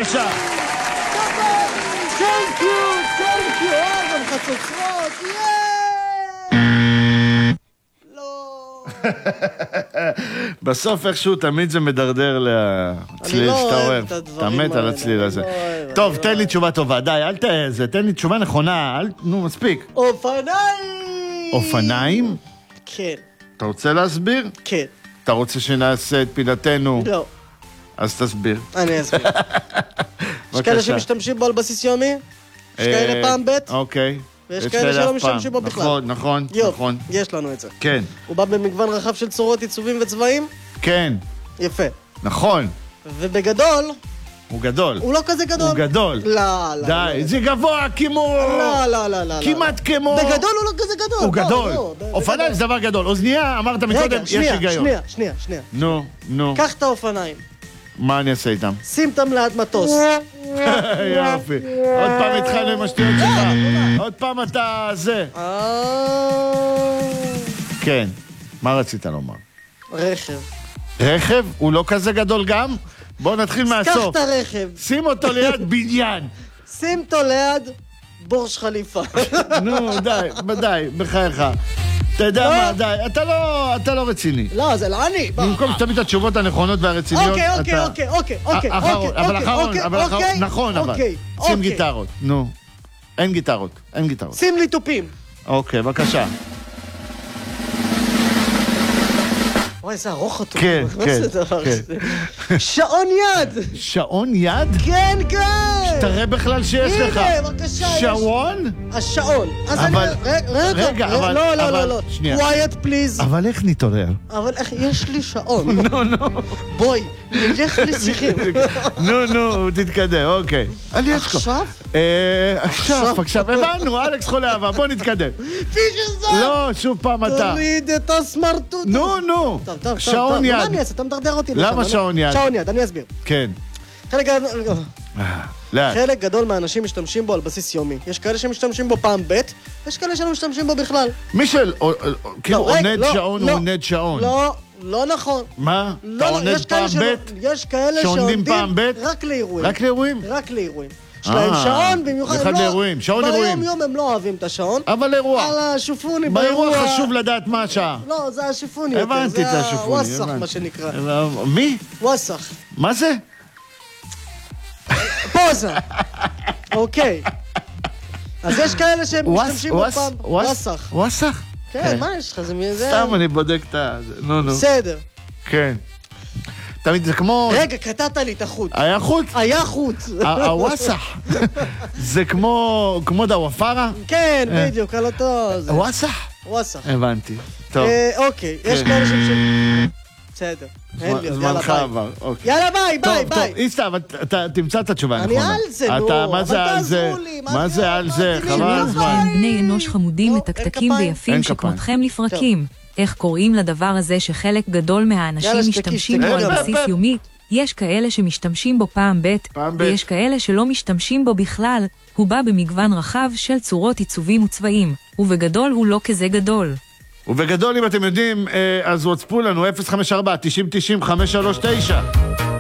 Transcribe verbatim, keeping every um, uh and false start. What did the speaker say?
בבקשה. תנק יו, תנק יו, גם חצוצרות, יאיי! לא. בסוף איכשהו תמיד זה מדרדר לצליל שאתה אוהב. אתה מת על הצליל הזה. טוב, תן לי תשובה טובה, די, אל תזה, תן לי תשובה נכונה, נו, מספיק. אופניים! אופניים? כן. אתה רוצה להסביר? כן. אתה רוצה שנעשה את פינתנו? לא. אז תסביר. אני אסביר. יש כאלה שמשתמשים בו על בסיס יומי? יש כאלה פעם ב'? אוקיי. ויש כאלה שלא משתמשים בו בכלל. נכון, נכון, נכון. יש לנו את זה. כן. הוא בא במגוון רחב של צורות, עיצובים וצבעים? כן. יפה. נכון. ובגדול... הוא גדול. הוא לא כזה גדול. הוא גדול. לא, לא. די, זה גבוה כמו... לא, לא, לא, לא. כמעט כמו... בגדול הוא לא כזה גדול. הוא גדול. אופניים זה דבר גדול. אוזנייה, אמרת מקודם, יש היגיון. רגע, שנייה, שנייה, שנייה. נו, נו. קח את האופניים. מה אני אעשה איתם? שים אותם ליד מטוס. יופי. עוד פעם התחלנו עם השטויות שלך. עוד פעם אתה זה. כן. מה רצית לומר? רכב. רכב? הוא לא כזה גדול גם? בואו נתחיל מהסוף. קח את הרכב. שים אותו ליד בניין. שים אותו ליד בורש חליפה. נו, די, די, בחייך. אתה יודע מה, די, אתה לא, אתה לא רציני. לא, זה לא אני. במקום שתמיד את התשובות הנכונות והרציניות, אוקיי, אוקיי, אוקיי, אוקיי, אוקיי, אחרון, אבל אחרון, אבל אחרון, נכון, אבל. שים אוקיי. גיטרות, נו. אין גיטרות, אין גיטרות. שים לי תופים. אוקיי, בבקשה. וואי, איזה ארוך התופים. כן, כן, כן. שעון יד. שעון יד? כן, כן. תראה בכלל שיש לך. הנה, בבקשה. שעון? השעון. אבל, רגע, אבל, לא, לא, לא, לא. שנייה. quiet please. אבל איך נתעורר? אבל איך, יש לי שעון. נו, נו. בואי, נלך לשיחים. נו, נו, תתקדם, אוקיי. עכשיו? עכשיו, עכשיו, הבנו, אלכס חולה אהבה, בוא נתקדם. פישזון! לא, שוב פעם אתה. תוריד את הסמרטוט. נו, נו. טוב, טוב, שעון טוב. יד. מה אני אעשה? אתה מדרדר אותי. למה שעון יד? שעון יד, אני אסביר. כן. חלק לאט. חלק גדול מהאנשים משתמשים בו על בסיס יומי. יש כאלה שמשתמשים בו פעם ב', יש כאלה שלא משתמשים בו בכלל. מישל, כאילו עונד שעון הוא עונד שעון. לא, לא נכון. מה? אתה עונד פעם ב'? יש כאלה שעונדים רק לאירועים. רק לאירועים? רק לאירועים. יש להם שעון, במיוחד... אחד לאירועים, שעון אירועים. ביום יום הם לא אוהבים את השעון. אבל אירוע. על השופוני, באירוע חשוב לדעת מה השעה. לא, זה השופוני יותר. הבנתי את השופוני. זה הווסח, מה שנקרא. מי? ווסח. מה זה? פוזה. אוקיי. אז יש כאלה שהם משתמשים בו פעם... ווסח. ווסח? כן, מה יש לך? זה מי זה? סתם אני בודק את ה... נו, נו. בסדר. כן. תמיד זה כמו... רגע, קטעת לי את החוט. היה חוט? היה חוט. הווסח. זה כמו... כמו דוואפרה? כן, בדיוק, על אותו... ווסח? ווסח. הבנתי. טוב. אוקיי, יש כאלה שהם... בסדר. זמנך עבר. יאללה, ביי, ביי, ביי. טוב, איסתא, אתה תמצא את התשובה הנכונה. אני על זה, נו. מה זה על זה? מה זה על זה? חבל הזמן. בני אנוש חמודים מתקתקים ויפים שכמותכם לפרקים. איך קוראים לדבר הזה שחלק גדול מהאנשים משתמשים בו על בסיס יומי? יש כאלה שמשתמשים בו פעם ב' ויש כאלה שלא משתמשים בו בכלל. הוא בא במגוון רחב של צורות, עיצובים וצבעים, ובגדול הוא לא כזה גדול. ובגדול, אם אתם יודעים, אז וואטסאפו לנו אפס חמש ארבע תשעים תשעים חמש שלוש תשע.